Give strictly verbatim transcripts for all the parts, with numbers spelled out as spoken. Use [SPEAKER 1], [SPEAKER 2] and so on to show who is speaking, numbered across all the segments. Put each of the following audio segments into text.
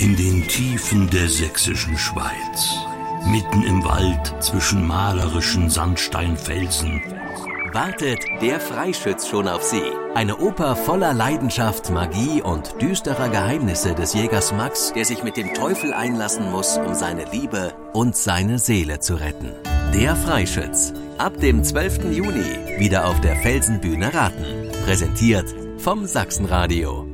[SPEAKER 1] In den Tiefen der sächsischen Schweiz, mitten im Wald zwischen malerischen Sandsteinfelsen,
[SPEAKER 2] wartet Der Freischütz schon auf Sie. Eine Oper voller Leidenschaft, Magie und düsterer Geheimnisse des Jägers Max, der sich mit dem Teufel einlassen muss, um seine Liebe und seine Seele zu retten. Der Freischütz. Ab dem zwölften Juni wieder auf der Felsenbühne Raten. Präsentiert vom Sachsenradio.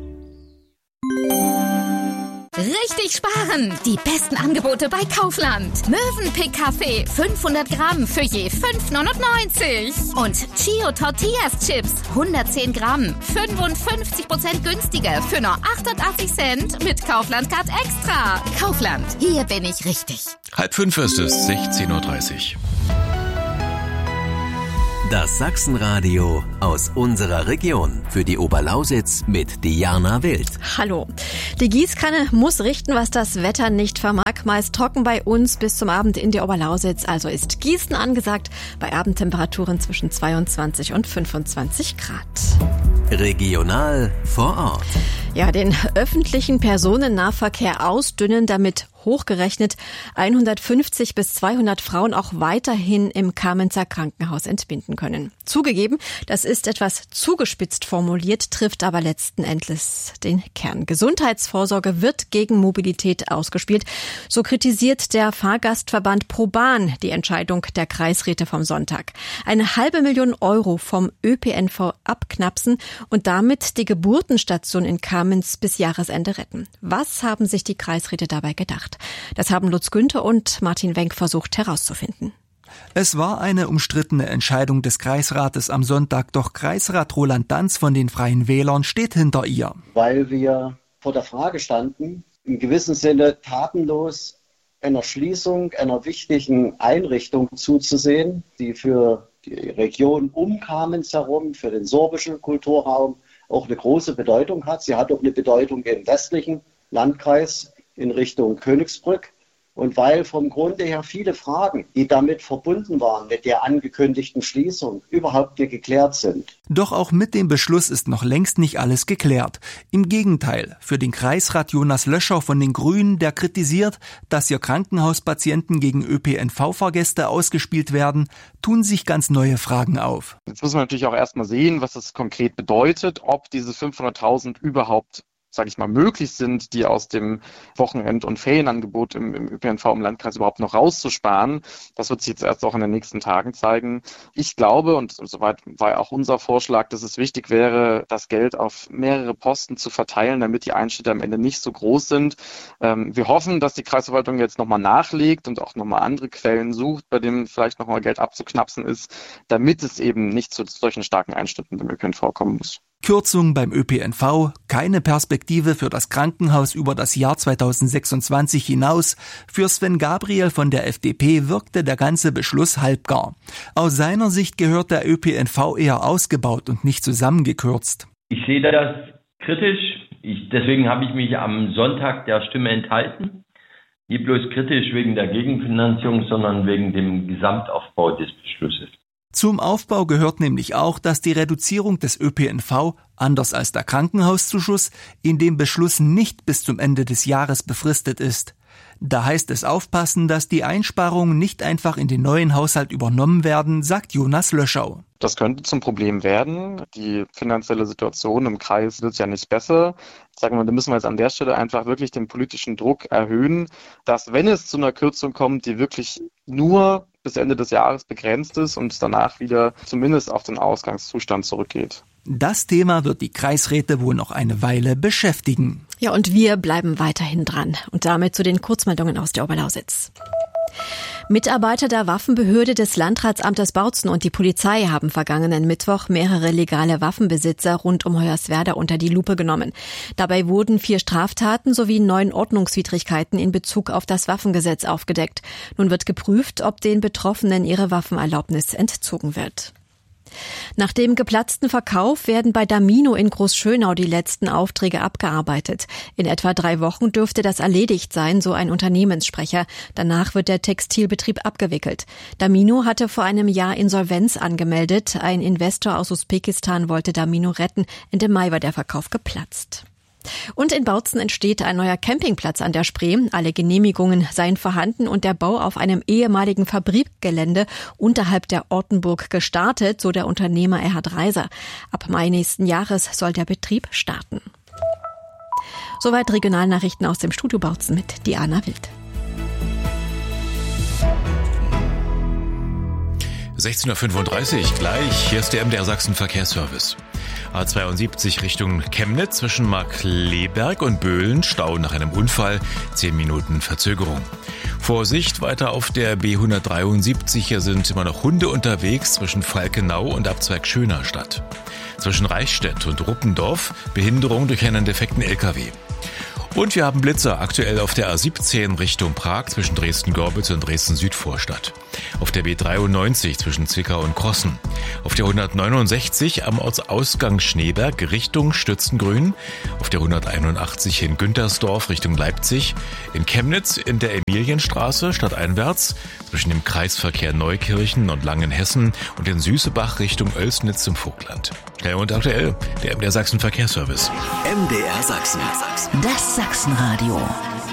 [SPEAKER 3] Richtig sparen! Die besten Angebote bei Kaufland. Mövenpick Kaffee fünfhundert Gramm für je fünf neunundneunzig. Und Chio Tortillas Chips hundertzehn Gramm, fünfundfünfzig Prozent günstiger für nur achtundachtzig Cent mit Kaufland Card Extra. Kaufland, hier bin ich richtig.
[SPEAKER 4] Halb fünf ist es, sechzehn Uhr dreißig.
[SPEAKER 2] Das Sachsenradio aus unserer Region für die Oberlausitz mit Diana Wild.
[SPEAKER 5] Hallo. Die Gießkanne muss richten, was das Wetter nicht vermag. Meist trocken bei uns bis zum Abend in der Oberlausitz. Also ist Gießen angesagt bei Abendtemperaturen zwischen zweiundzwanzig und fünfundzwanzig Grad.
[SPEAKER 2] Regional vor Ort.
[SPEAKER 5] Ja, den öffentlichen Personennahverkehr ausdünnen, damit hochgerechnet hundertfünfzig bis zweihundert Frauen auch weiterhin im Kamenzer Krankenhaus entbinden können. Zugegeben, das ist etwas zugespitzt formuliert, trifft aber letzten Endes den Kern. Gesundheitsvorsorge wird gegen Mobilität ausgespielt. So kritisiert der Fahrgastverband ProBahn die Entscheidung der Kreisräte vom Sonntag. Eine halbe Million Euro vom Ö P N V abknapsen und damit die Geburtenstation in Kamenz bis Jahresende retten. Was haben sich die Kreisräte dabei gedacht? Das haben Lutz Günther und Martin Wenck versucht herauszufinden.
[SPEAKER 6] Es war eine umstrittene Entscheidung des Kreisrates am Sonntag, doch Kreisrat Roland Danz von den Freien Wählern steht hinter ihr.
[SPEAKER 7] Weil wir vor der Frage standen, im gewissen Sinne tatenlos einer Schließung einer wichtigen Einrichtung zuzusehen, die für die Region um Kamenz herum, für den sorbischen Kulturraum auch eine große Bedeutung hat. Sie hat auch eine Bedeutung im westlichen Landkreis in Richtung Königsbrück. Und weil vom Grunde her viele Fragen, die damit verbunden waren, mit der angekündigten Schließung, überhaupt nicht geklärt sind.
[SPEAKER 6] Doch auch mit dem Beschluss ist noch längst nicht alles geklärt. Im Gegenteil, für den Kreisrat Jonas Löscher von den Grünen, der kritisiert, dass hier Krankenhauspatienten gegen Ö P N V-Fahrgäste ausgespielt werden, tun sich ganz neue Fragen auf.
[SPEAKER 8] Jetzt muss man natürlich auch erstmal sehen, was das konkret bedeutet, ob diese fünfhunderttausend überhaupt sage ich mal, möglich sind, die aus dem Wochenend- und Ferienangebot im, im Ö P N V im Landkreis überhaupt noch rauszusparen. Das wird sich jetzt erst auch in den nächsten Tagen zeigen. Ich glaube, und soweit war auch unser Vorschlag, dass es wichtig wäre, das Geld auf mehrere Posten zu verteilen, damit die Einschnitte am Ende nicht so groß sind. Ähm, wir hoffen, dass die Kreisverwaltung jetzt nochmal nachlegt und auch nochmal andere Quellen sucht, bei denen vielleicht nochmal Geld abzuknapsen ist, damit es eben nicht zu solchen starken Einschnitten im Ö P N V kommen muss.
[SPEAKER 6] Kürzung beim Ö P N V, keine Perspektive für das Krankenhaus über das Jahr zweitausendsechsundzwanzig hinaus. Für Sven Gabriel von der F D P wirkte der ganze Beschluss halbgar. Aus seiner Sicht gehört der Ö P N V eher ausgebaut und nicht zusammengekürzt.
[SPEAKER 9] Ich sehe das kritisch. Ich, deswegen habe ich mich am Sonntag der Stimme enthalten. Nicht bloß kritisch wegen der Gegenfinanzierung, sondern wegen dem Gesamtaufbau des Beschlusses.
[SPEAKER 6] Zum Aufbau gehört nämlich auch, dass die Reduzierung des Ö P N V, anders als der Krankenhauszuschuss, in dem Beschluss nicht bis zum Ende des Jahres befristet ist. Da heißt es aufpassen, dass die Einsparungen nicht einfach in den neuen Haushalt übernommen werden, sagt Jonas Löschau.
[SPEAKER 8] Das könnte zum Problem werden. Die finanzielle Situation im Kreis wird ja nicht besser. Sagen wir, da müssen wir jetzt an der Stelle einfach wirklich den politischen Druck erhöhen, dass wenn es zu einer Kürzung kommt, die wirklich nur bis Ende des Jahres begrenzt ist und danach wieder zumindest auf den Ausgangszustand zurückgeht.
[SPEAKER 6] Das Thema wird die Kreisräte wohl noch eine Weile beschäftigen.
[SPEAKER 5] Ja, und wir bleiben weiterhin dran. Und damit zu den Kurzmeldungen aus der Oberlausitz. Mitarbeiter der Waffenbehörde des Landratsamtes Bautzen und die Polizei haben vergangenen Mittwoch mehrere legale Waffenbesitzer rund um Hoyerswerda unter die Lupe genommen. Dabei wurden vier Straftaten sowie neun Ordnungswidrigkeiten in Bezug auf das Waffengesetz aufgedeckt. Nun wird geprüft, ob den Betroffenen ihre Waffenerlaubnis entzogen wird. Nach dem geplatzten Verkauf werden bei Damino in Großschönau die letzten Aufträge abgearbeitet. In etwa drei Wochen dürfte das erledigt sein, so ein Unternehmenssprecher. Danach wird der Textilbetrieb abgewickelt. Damino hatte vor einem Jahr Insolvenz angemeldet. Ein Investor aus Usbekistan wollte Damino retten. Ende Mai war der Verkauf geplatzt. Und in Bautzen entsteht ein neuer Campingplatz an der Spree. Alle Genehmigungen seien vorhanden und der Bau auf einem ehemaligen Fabrikgelände unterhalb der Ortenburg gestartet, so der Unternehmer Erhard Reiser. Ab Mai nächsten Jahres soll der Betrieb starten. Soweit Regionalnachrichten aus dem Studio Bautzen mit Diana Wild.
[SPEAKER 4] sechzehn Uhr fünfunddreißig gleich. Hier ist der M D R Sachsen Verkehrsservice. A zweiundsiebzig Richtung Chemnitz zwischen Markkleeberg und Böhlen. Stau nach einem Unfall. zehn Minuten Verzögerung. Vorsicht weiter auf der B hundertdreiundsiebzig. Hier sind immer noch Hunde unterwegs zwischen Falkenau und Abzweig Schönerstadt. Zwischen Reichstätt und Ruppendorf Behinderung durch einen defekten L K W. Und wir haben Blitzer aktuell auf der A siebzehn Richtung Prag zwischen Dresden-Gorbitz und Dresden-Südvorstadt. Auf der B dreiundneunzig zwischen Zwickau und Krossen. Auf der hundertneunundsechzig am Ortsausgang Schneeberg Richtung Stützengrün. Auf der hunderteinundachtzig in Güntersdorf Richtung Leipzig. In Chemnitz in der Emilienstraße stadteinwärts zwischen dem Kreisverkehr Neukirchen und Langenhessen und in Süßebach Richtung Oelsnitz zum Vogtland. Ja, und aktuell der M D R Sachsen Verkehrsservice.
[SPEAKER 2] M D R Sachsen.
[SPEAKER 10] Das Sachsenradio.